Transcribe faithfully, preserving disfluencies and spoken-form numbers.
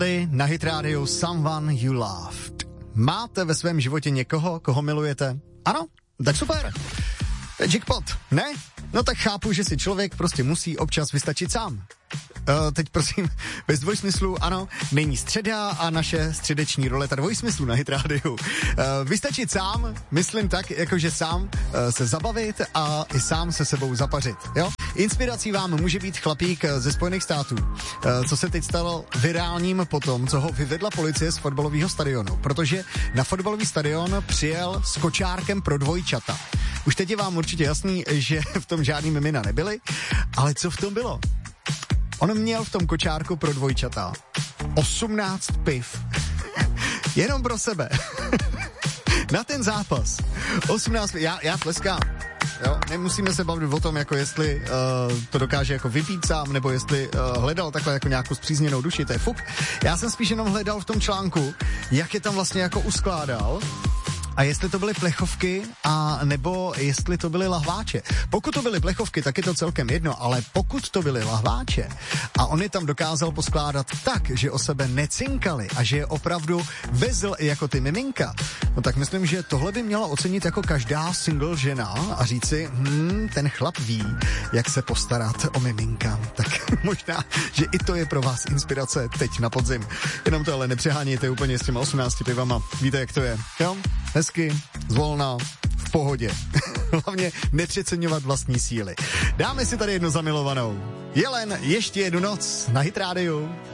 Na Hit Radio Someone You Loved. Máte ve svém životě někoho, koho milujete? Ano? Tak super. Jackpot, ne? No tak chápu, že si člověk prostě musí občas vystačit sám. Uh, teď prosím, bez dvojsmyslu, ano, není středa a naše středeční roleta dvojsmyslu na Hit Radio. Uh, vystačit sám, myslím tak, jakože sám uh, se zabavit a i sám se sebou zapařit, jo? Inspirací vám může být chlapík ze Spojených států, uh, co se teď stalo virálním potom, co ho vyvedla policie z fotbalového stadionu, protože na fotbalový stadion přijel s kočárkem pro dvojčata. Už teď je vám určitě jasný, že v tom žádný mimina nebyly, ale co v tom bylo? On měl v tom kočárku pro dvojčata osmnáct piv. Jenom pro sebe. Na ten zápas. osmnáct piv. Já, já tleskám. Jo? Nemusíme se bavit o tom, jako jestli uh, to dokáže jako vypít sám, nebo jestli uh, hledal takhle jako nějakou zpřízněnou duši. To je fuk. Já jsem spíš jenom hledal v tom článku, jak je tam vlastně jako uskládal. A jestli to byly plechovky, a nebo jestli to byly lahváče. Pokud to byly plechovky, tak je to celkem jedno, ale pokud to byly lahváče a on je tam dokázal poskládat tak, že o sebe necinkali a že je opravdu vezl i jako ty miminka, no tak myslím, že tohle by měla ocenit jako každá single žena a říci, hm, ten chlap ví, jak se postarat o miminka. Tak možná, že i to je pro vás inspirace teď na podzim. Jenom to ale nepřehánějte úplně s těma osmnácti pivama. Víte, jak to je, jo? Hezky, zvolna, v pohodě. Hlavně nepřeceňovat vlastní síly. Dáme si tady jednu zamilovanou. Jelen, ještě jednu noc na Hit Radio.